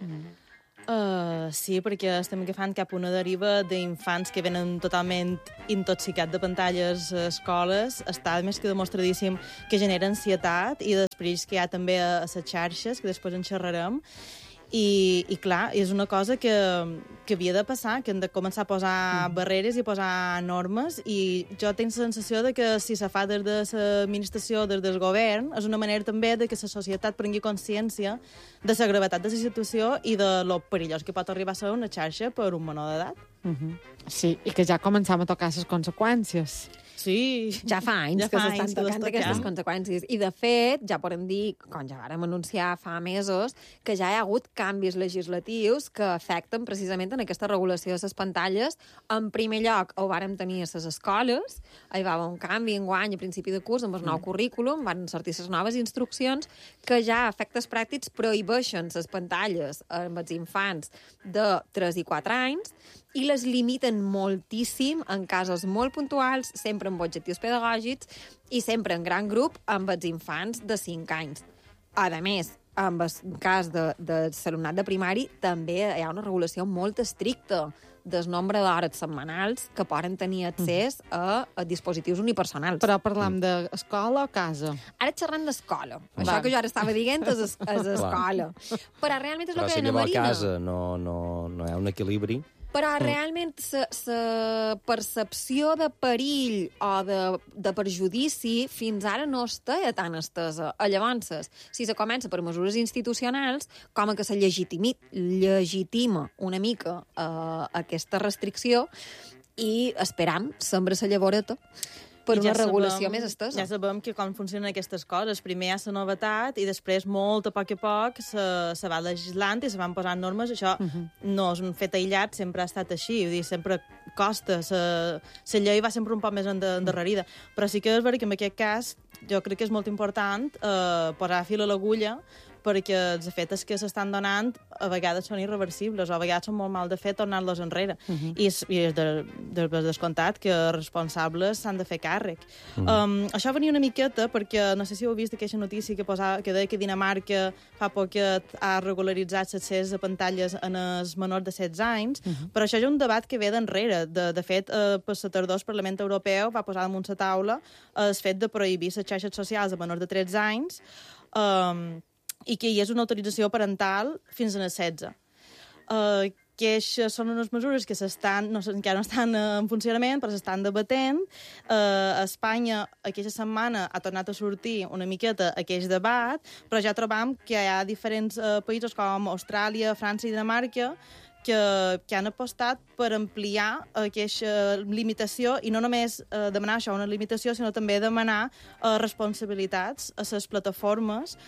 Uh, sí, perquè estem agafant cap una deriva d'infants que venen totalment intoxicats de pantalles a escoles. Està més que demostradíssim que genera ansietat i després que hi ha també a, a les xarxes, que després en xerrarem. I, i clar, és una cosa que, que havia de passar, que hem de començar a posar mm. barreres i posar normes, i jo tinc la sensació de que si se fa des de l'administració, des del govern, és una manera també de que la societat prengui consciència de la gravetat de la situació i de lo perillós que pot arribar a ser una xarxa per un menor d'edat. Uh -huh. Sí, i que ja començam a tocar les conseqüències. Sí. Ja fa anys Ja que fa s'estan anys que les tocant aquestes toquem. conseqüències. I, de fet, ja podem dir, com ja vàrem anunciar fa mesos, que ja hi ha hagut canvis legislatius que afecten precisament en aquesta regulació de les pantalles. En primer lloc, ho vàrem tenir a les escoles. Hi va haver un canvi en guany a principi de curs amb el nou currículum, van sortir les noves instruccions que ja a efectes pràctics prohibeixen les pantalles amb els infants de tres i quatre anys i les limiten moltíssim en casos molt puntuals, sempre amb objectius pedagògics i sempre en gran grup amb els infants de cinc anys. A més, en el cas de, de l'alumnat de primari també hi ha una regulació molt estricta del nombre d'hores setmanals que poden tenir accés a, a dispositius unipersonals. Però parlam d'escola o casa? Ara xerrant d'escola. Va. Això que jo ara estava dient és, es- és escola. Però realment és el Però que si deia llavors a Marina. casa no, no, no hi ha un equilibri... Però realment la percepció de perill o de, de perjudici fins ara no està tan estesa. Llavors, si se comença per mesures institucionals, com a que se legitimi, legitima una mica eh, aquesta restricció i esperam sembra la llavoreta per I una ja regulació sabem- més estesa. Ja sabem que com funcionen aquestes coses. Primer hi ha la novetat i després, molt a poc a poc, se, se va legislant i se van posant normes. Això uh -huh. no és un fet aïllat, sempre ha estat així. Vull dir, sempre costa. La llei va sempre un poc més endarrerida. Però sí que és veritat que en aquest cas jo crec que és molt important eh, posar fil a l'agulla, perquè els efectes que s'estan donant a vegades són irreversibles o a vegades són molt mal de fet tornar-los enrere. Uh -huh. I és, i és de, de, de descomptat que els responsables s'han de fer càrrec. Uh -huh. um, això venia una miqueta perquè, no sé si heu vist aquesta notícia que, posava, que deia que Dinamarca fa poquet ha regularitzat l'accés a pantalles en els menors de setze anys, uh -huh. però això és un debat que ve d'enrere. De, de fet, eh, per la tardor el Parlament Europeu va posar damunt la taula el fet de prohibir les xarxes socials a menors de tretze anys, um, i que hi és una autorització parental fins a les setze. Uh, que això són unes mesures que s'estan, no, encara no estan en funcionament, però s'estan debatent. Uh, a Espanya aquesta setmana ha tornat a sortir una miqueta aquest debat, però ja trobam que hi ha diferents uh, països com Austràlia, França i Dinamarca que, que han apostat per ampliar aquesta limitació i no només eh, demanar això, una limitació, sinó també demanar eh, responsabilitats a les plataformes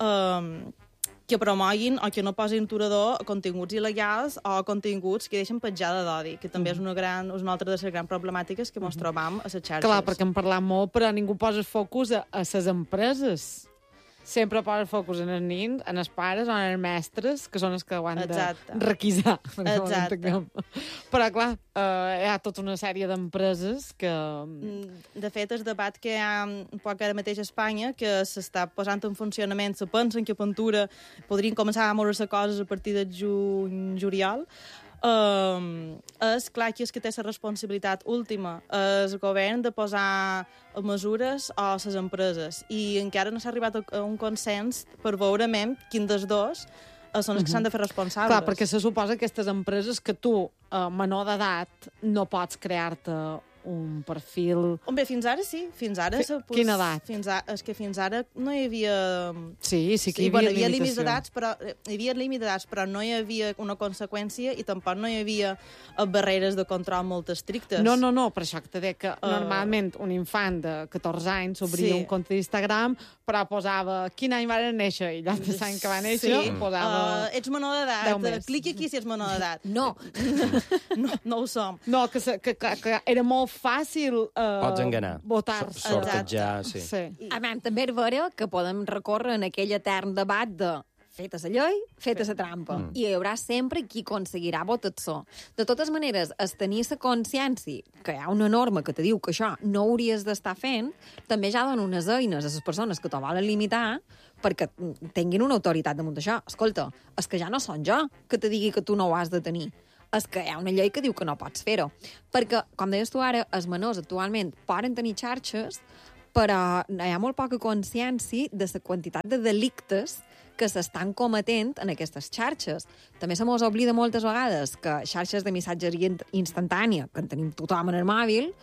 eh, que promoguin o que no posin aturador a continguts il·legals o continguts que deixen petjada d'odi, que també és una, gran, és una altra de les grans problemàtiques que ens trobam a les xarxes. Clar, perquè hem parlat molt, però ningú posa el focus a, a les empreses. Sempre posa el focus en els nins, en els pares o en els mestres, que són els que ho han Exacte. de requisar. Exacte. Però, clar, eh, hi ha tota una sèrie d'empreses que... De fet, el debat que hi ha un poc ara mateix a Espanya, que s'està posant en funcionament, se pensen que a Ventura podrien començar a moure-se coses a partir de juny, juliol, Um, és clar qui és que té la responsabilitat última, és el govern de posar mesures a les empreses, i encara no s'ha arribat a un consens per veure quin dels dos són els que s'han de fer responsables. Clar, perquè se suposa que aquestes empreses que tu, eh, menor d'edat, no pots crear-te un perfil... Home, fins ara sí, fins ara... Fi, pues, quina edat? Fins a, és que fins ara no hi havia... Sí, sí que hi sí, havia, bueno, hi havia límits limitació. d'edats, però hi havia límits d'edats, però no hi havia una conseqüència i tampoc no hi havia barreres de control molt estrictes. No, no, no, per això que t'he dit que Uh, normalment un infant de catorze anys obria sí. un compte d'Instagram, però posava quin any van néixer, i l'altre any que va néixer sí. posava... Uh, ets menor d'edat, cliqui aquí si ets menor d'edat. No. no. No ho som. No, que, se, que, que, que era molt fàcil uh, Pots enganar. votar. So, sortejar, sí. sí. A veure, també és vera que podem recórrer en aquell etern debat de feta la llei, feta la trampa. Mm. I hi haurà sempre qui aconseguirà votar-se. De totes maneres, es tenir la consciència que hi ha una norma que te diu que això no hauries d'estar fent, també ja dona unes eines a les persones que t'ho volen limitar perquè tinguin una autoritat damunt d'això. Escolta, és que ja no són jo que te digui que tu no ho has de tenir. És que hi ha una llei que diu que no pots fer-ho. Perquè, com deies tu ara, els menors actualment poden tenir xarxes, però hi ha molt poca consciència de la quantitat de delictes que s'estan cometent en aquestes xarxes. També se mos oblida moltes vegades que xarxes de missatgeria instantània, que en tenim tothom en el mòbil,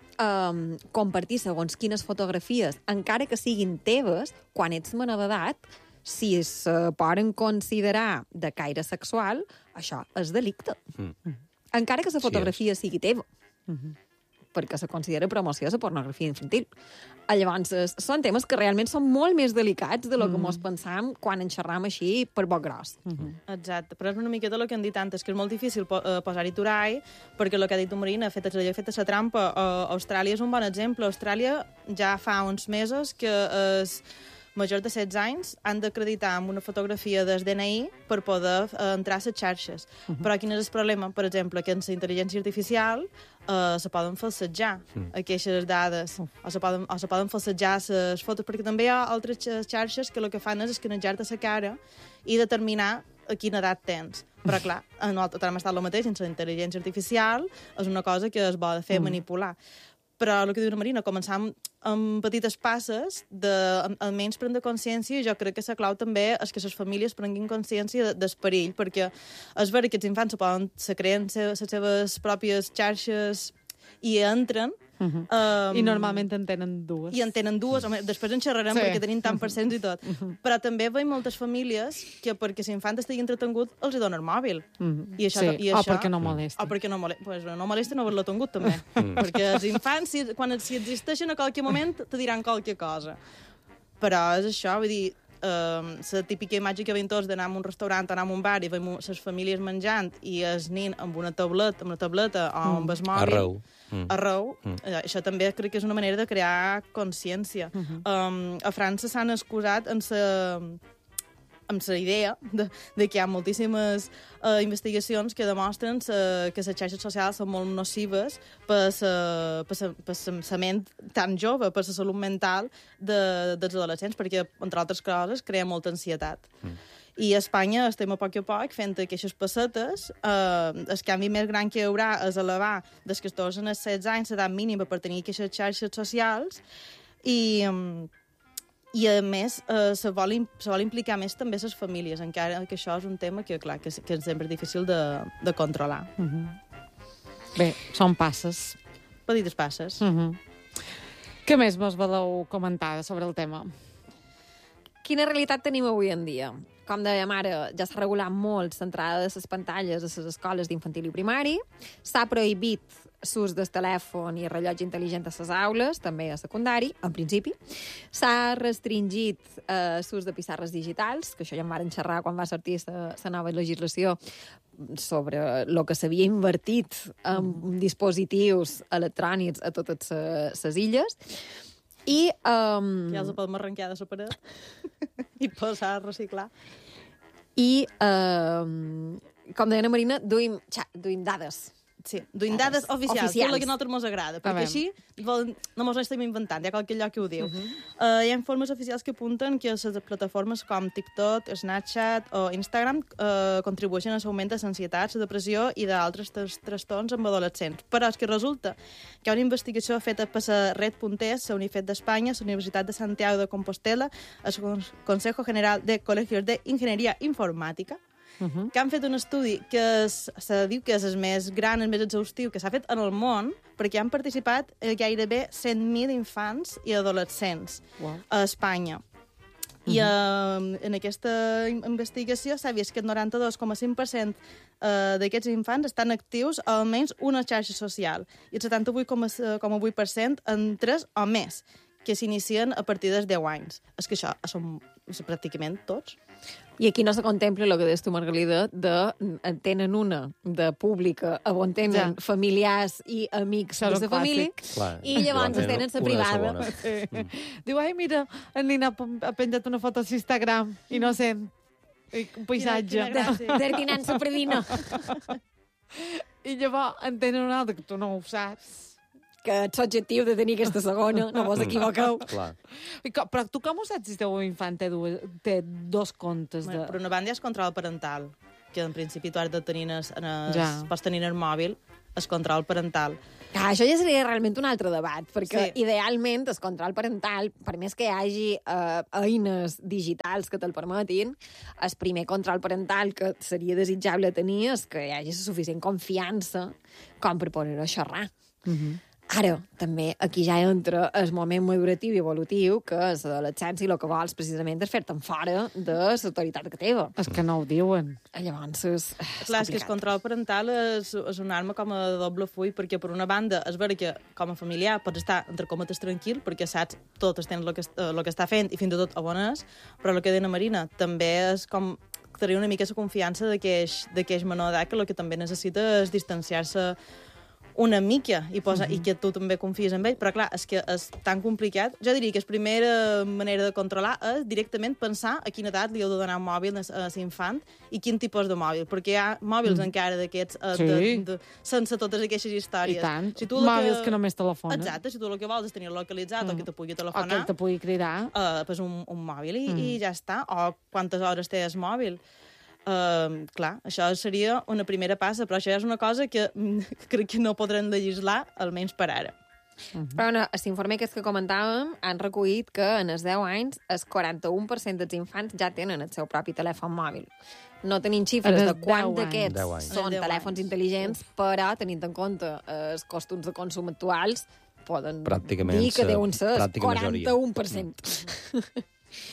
um, compartir segons quines fotografies, encara que siguin teves, quan ets menor d'edat, si es uh, poden considerar de caire sexual, això és delicte. Mm. Encara que la fotografia sí, sigui teva. Mm-hmm. Perquè se considera promoció de la pornografia infantil. Llavors, són temes que realment són molt més delicats de lo que mm. mos pensam quan en xerram així per poc gros. Mm-hmm. Exacte, però és una miqueta el que han dit antes, que és molt difícil po uh, posar-hi turai, perquè el que ha dit Marina, fetes la llei, fetes la trampa, uh, Austràlia és un bon exemple. Austràlia ja fa uns mesos que és... majors de setze anys han d'acreditar amb una fotografia del D N I per poder uh, entrar a les xarxes. Uh -huh. Però quin és el problema? Per exemple, que en la intel·ligència artificial uh, se poden falsejar uh. aquestes dades, uh. o, se poden, o se poden falsejar les fotos, perquè també hi ha altres xarxes que el que fan és escanejar-te la cara i determinar a quina edat tens. Però, clar, a nosaltres hem estat el mateix, sense la intel·ligència artificial és una cosa que es vol fer uh. manipular. Però el que diu la Marina, començar amb, amb petites passes, de, almenys prendre consciència, i jo crec que la clau també és que les famílies prenguin consciència del perill, perquè és vera que els infants se, poden, se creen les seves pròpies xarxes i entren, Uh-huh. Um, I normalment en tenen dues. I en tenen dues. Home, després en xerrarem, sí, perquè tenim tant percents i tot. Uh-huh. Però també veiem moltes famílies que perquè l'infant estigui entretengut els hi dona el mòbil. Uh-huh. I això, sí. i això, o perquè no molesta. O perquè no molesta. Pues no molesta no haver-lo tingut, també. Mm. Perquè els infants, si, quan si existeixen a qualque moment, te diran qualque cosa. Però és això, vull dir, Uh, la típica imatge que veiem tots d'anar a un restaurant o anar a un bar i veiem les famílies menjant i el nin amb una tableta, amb una tableta o amb el mòbil. Arreu. Mm. Arreu. Mm. Uh, això també crec que és una manera de crear consciència. Mm-hmm. um, a França s'han excusat en la amb la idea de, de que hi ha moltíssimes uh, investigacions que demostren uh, que les xarxes socials són molt nocives per la ment tan jove, per la salut mental de, dels adolescents, perquè, entre altres coses, crea molta ansietat. Mm. I a Espanya estem a poc a poc fent aquestes pessetes. Eh, el canvi més gran que hi haurà és elevar des catorze als setze anys l'edat mínima per tenir aquestes xarxes socials i... Um, I, a més, eh, se, vol, se vol implicar més també les famílies, encara que això és un tema que, clar, que, que és sempre difícil de, de controlar. Uh -huh. Bé, són passes. Petites passes. Uh -huh. Què més vos voleu comentar sobre el tema? Quina realitat tenim avui en dia? Com dèiem ara, ja s'ha regulat molt l'entrada de les pantalles a les escoles d'infantil i primari, s'ha prohibit l'ús del telèfon i el rellotge intel·ligent a les aules, també a secundari, en principi. S'ha restringit eh, l'ús de pissarres digitals, que això ja en varen xerrar quan va sortir la nova legislació sobre el que s'havia invertit en mm. dispositius electrònics a totes les illes. I... Um... Ja els podem arrencar de la paret i posar a reciclar. I, um, com deia la Marina, duim, xa, duim dades Sí, duim dades oficials, oficials. tot el que a nosaltres ens agrada, perquè així vol, no ens estem inventant, hi ha qualque lloc que ho diu. Uh -huh. uh, hi ha informes oficials que apunten que les plataformes com TikTok, Snapchat o Instagram uh, contribueixen a l'augment de l'ansietat, la depressió i d'altres trastorns amb adolescents. Però és que resulta que hi ha una investigació feta per la Red Puntés, la Unifed d'Espanya, la Universitat de Santiago de Compostela, el Consejo General de Colegios de Ingeniería Informàtica, Uh -huh. que han fet un estudi que es, se diu que és el més gran, el més exhaustiu que s'ha fet en el món, perquè han participat gairebé cent mil infants i adolescents wow. a Espanya. I uh -huh. uh, en aquesta investigació s'ha vist que el noranta-dos coma cinc per cent uh, d'aquests infants estan actius a almenys una xarxa social i el setanta-vuit coma vuit per cent en tres o més, que s'inicien a partir dels deu anys. És que això són pràcticament tots. I aquí no se contempla el que deies tu, Margalida, de en tenen una de pública on tenen ja. familiars i amics de la família Clar, i llavors es tenen la privada. Sí. Mm. Diu, ai, mira, en Nina ha penjat una foto a Instagram, innocent, i un paisatge. Tertinant la predina. I llavors en tenen una altra que tu no ho saps. Que ets objectiu de tenir aquesta segona, no vos equivoqueu. Clar. Però tu com ho saps si el teu infant té, dues, té dos comptes? De... Per una banda hi ha el control parental, que en principi tu has de tenir, en es, en es, ja. pots tenir el mòbil, el control parental. Ah, això ja seria realment un altre debat, perquè sí. idealment el control parental, per més que hi hagi uh, eines digitals que te'l permetin, el primer control parental que seria desitjable tenir és que hi hagi suficient confiança com per poder-ho xerrar. Mhm. Mm Ara, també, aquí ja entra el moment maduratiu i evolutiu, que és l'adolescència i el que vols precisament és fer-te'n fora de l'autoritat que teva. És que no ho diuen. Llavors, és, és Clar, és que el control parental és, és una arma com a doble full, perquè per una banda és vera que com a familiar pots estar, entre cometes, tranquil, perquè saps tot el que, el que està fent i fins i tot on és, però el que deia Marina també és com tenir una mica la confiança d'aquell menor d'edat que el que també necessita és distanciar-se una mica i, posa, mm-hmm. i que tu també confies en ell, però clar, és que és tan complicat. Jo diria que la primera manera de controlar és directament pensar a quina edat li heu de donar un mòbil a l'infant i quin tipus de mòbil, perquè hi ha mòbils mm. encara d'aquests uh, sí. de, de, sense totes aquestes històries. I tant, si tu mòbils que... que només telefonen. Exacte, si tu el que vols és tenir localitzat mm. o que te pugui telefonar, o que te pugui cridar, uh, pues un, un mòbil i, mm. i ja està, o quantes hores té el mòbil. Uh, clar, això seria una primera passa, però això és una cosa que crec que no podran legislar, almenys per ara. Uh-huh. Però no, l'informe aquest que comentàvem han recollit que en els deu anys el quaranta-u per cent dels infants ja tenen el seu propi telèfon mòbil. No tenim xifres de quant d'aquests són telèfons intel·ligents, però tenint en compte els costums de consum actuals poden dir que deuen ser el quaranta-u per cent. Uh-huh.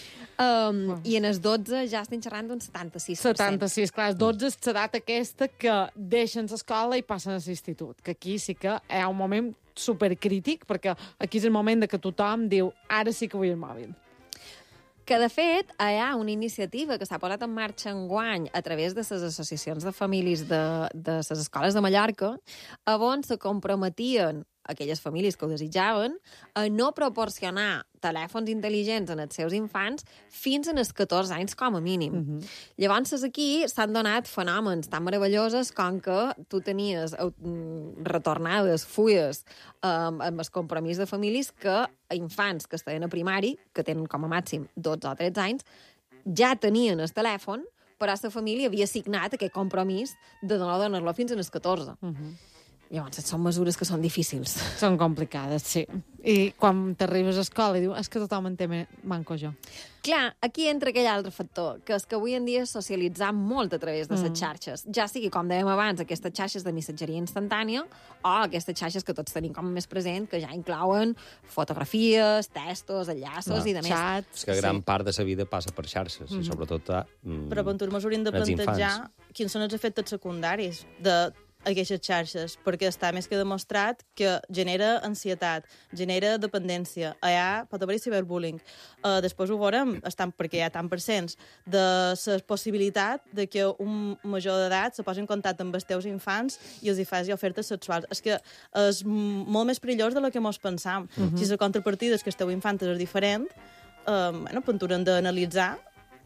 Um, oh. I en els dotze ja estem xerrant d'un setanta-sis per cent. setanta-sis, clar, els dotze és l'edat aquesta que deixen l'escola i passen a l'institut, que aquí sí que hi ha un moment supercrític, perquè aquí és el moment de que tothom diu ara sí que vull el mòbil. Que, de fet, hi ha una iniciativa que s'ha posat en marxa enguany a través de les associacions de famílies de, de les escoles de Mallorca, on se comprometien aquelles famílies que ho desitjaven, a no proporcionar telèfons intel·ligents en els seus infants fins als catorze anys com a mínim. Uh-huh. Llavors, aquí s'han donat fenòmens tan meravellosos com que tu tenies retornades fulles um, amb el compromís de famílies que infants que estaven a primari, que tenen com a màxim dotze o tretze anys, ja tenien el telèfon, però la família havia signat aquest compromís de no donar-lo fins als catorze. Uh-huh. Llavors, són mesures que són difícils. Són complicades, sí. I quan t'arribes a escola i dius, és que tothom en té manco jo. Clar, aquí entra aquell altre factor, que és que avui en dia socialitzar molt a través de les mm. xarxes. Ja sigui, com dèiem abans, aquestes xarxes de missatgeria instantània o aquestes xarxes que tots tenim com més present, que ja inclouen fotografies, textos, enllaços no, i de més. Xats. És que gran sí. part de la vida passa per xarxes, mm. i sobretot a, mm, Però aventurmos hauríem de plantejar quins són els efectes secundaris de aquestes xarxes, perquè està més que demostrat que genera ansietat, genera dependència, allà pot haver-hi ciberbullying. Uh, després ho veurem, estan, perquè hi ha tant percents, de la possibilitat de que un major d'edat se posi en contacte amb els teus infants i els hi faci ofertes sexuals. És que és molt més perillós del que mos pensam. Uh-huh. Si la contrapartida és que el teu infant és diferent, uh, bueno, doncs haurem d'analitzar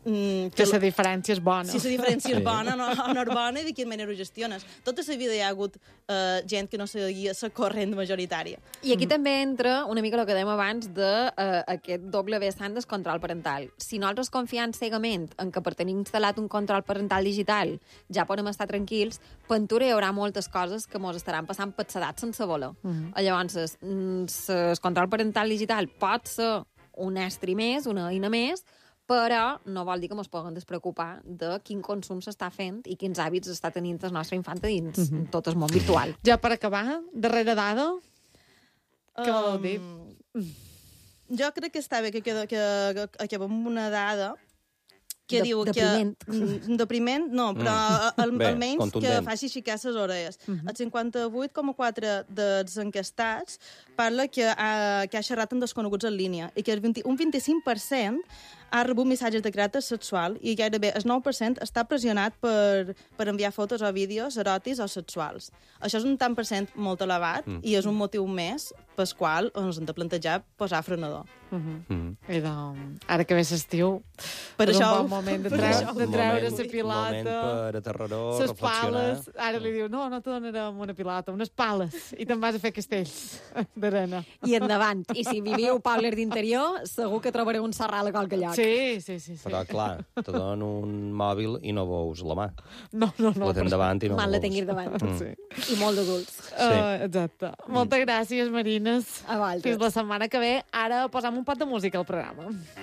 Mm, que la diferència és bona. Si la diferència és bona o no, o no és bona i de quina manera ho gestiones. Tota la vida hi ha hagut uh, gent que no seguia la corrent majoritària. I aquí mm. també entra una mica el que dèiem abans d'aquest uh, doble vessant del control parental. Si nosaltres confiem cegament en que per tenir instal·lat un control parental digital ja podem estar tranquils, pentura hi haurà moltes coses que mos estaran passant per l'edat sense voler. Mm. Llavors, el control parental digital pot ser un estri més, una eina més, però no vol dir que ens puguem despreocupar de quin consum s'està fent i quins hàbits està tenint el nostre infant dins mm -hmm. tot el món virtual. Ja per acabar, darrera dada, què um, voleu dir? Jo crec que està bé que, que, que, que acabem amb una dada que de, diu depriment. que... Depriment, no, però mm. al, Bé, almenys contundent. que faci xicar les orelles. Mm -hmm. El cinquanta-vuit coma quatre dels enquestats parla que ha, que ha xerrat amb desconeguts en línia i que el vint, un vint-i-cinc per cent ha rebut missatges de caràcter sexual i gairebé el nou per cent està pressionat per, per enviar fotos o vídeos eròtics o sexuals. Això és un tant per cent molt elevat mm. i és un motiu més pel qual ens hem de plantejar posar frenador. Uh -huh. mm. I doncs, ara que ve l'estiu, per és això, un bon moment de, treu, de treure la pilota. Moment per aterrador, ses reflexionar. pales. Ara li diu, no, no te donarem una pilota, unes pales, i te'n vas a fer castells d'arena. I endavant. I si viviu pobles d'interior, segur que trobareu un serral a qualque lloc. Sí, sí, sí. sí. Però, clar, te donen un mòbil i no veus la mà. No, no, no. La tens davant i no Mal la la veus. tinguis davant. Mm. Sí. I molt d'adults. Sí. Uh, exacte. Mm. Moltes gràcies, Marines. A vosaltres. Fins la setmana que ve. Ara posam un pot de música al programa.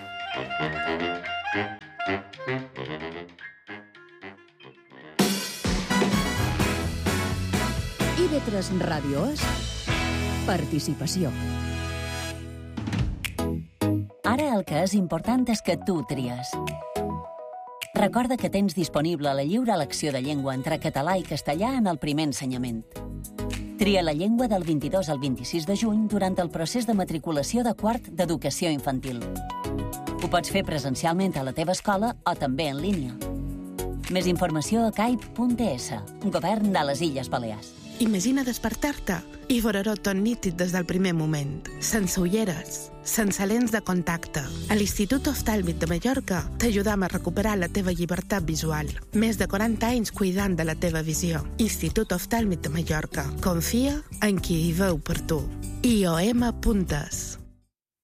I V tres Ràdio és participació. Ara el que és important és que tu tries. Recorda que tens disponible la lliure elecció de llengua entre català i castellà en el primer ensenyament. Tria la llengua del vint-i-dos al vint-i-sis de juny durant el procés de matriculació de quart d'educació infantil. Ho pots fer presencialment a la teva escola o també en línia. Més informació a caip punt es, Govern de les Illes Balears. Imagina despertar-te i veure-ho tot nítid des del primer moment, sense ulleres, sense lents de contacte. A l'Institut Oftàlmic de Mallorca t'ajudam a recuperar la teva llibertat visual. Més de quaranta anys cuidant de la teva visió. Institut Oftàlmic de Mallorca. Confia en qui hi veu per tu. i o ema punt es